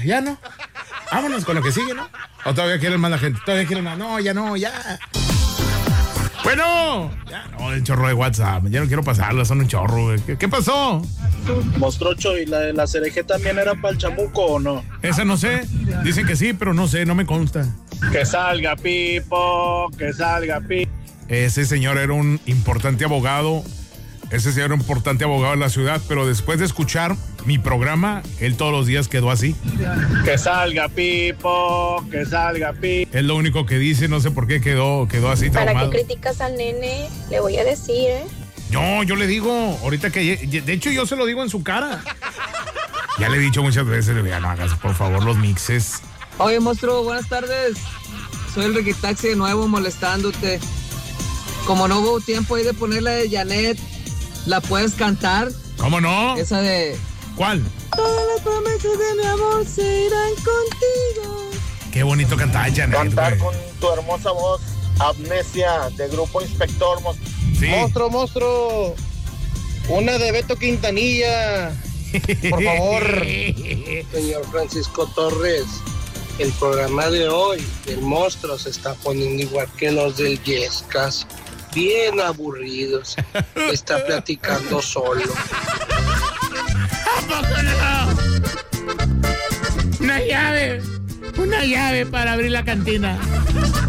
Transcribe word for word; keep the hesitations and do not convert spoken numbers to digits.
ya no. Vámonos con lo que sigue, ¿no? ¿O todavía quieren más la gente? ¿Todavía quieren más? No, ya no, ya. Bueno, ya no, el chorro de WhatsApp. Ya no quiero pasarlo, son un chorro, güey. ¿Qué, qué pasó? Mostrocho, ¿y la de la cereje también era para el chamuco o no? Esa no sé. Dicen que sí, pero no sé, no me consta. Que salga Pipo, que salga Pipo. Ese señor era un importante abogado. Ese señor era un importante abogado en la ciudad, pero después de escuchar mi programa, él todos los días quedó así. Que salga Pipo, que salga Pipo. Es lo único que dice, no sé por qué quedó, quedó así traumado. ¿Para qué criticas al nene? Le voy a decir, ¿eh? No, yo le digo, ahorita que... De hecho, yo se lo digo en su cara. Ya le he dicho muchas veces, ya no hagas, por favor, los mixes. Oye, monstruo, buenas tardes. Soy el Riquitaxi de nuevo molestándote. Como no hubo tiempo ahí de ponerla de Janet, ¿la puedes cantar? ¿Cómo no? Esa de... ¿Cuál? Todas las promesas de mi amor se irán contigo. Qué bonito cantar, Janet. Cantar güey. con tu hermosa voz, Amnesia, de Grupo Inspector. Mos- Sí. Monstruo, monstruo. Una de Beto Quintanilla. Por favor. Señor Francisco Torres, el programa de hoy del monstruo se está poniendo igual que los del Yescas. Bien aburridos. Está platicando solo. Una llave, una llave para abrir la cantina.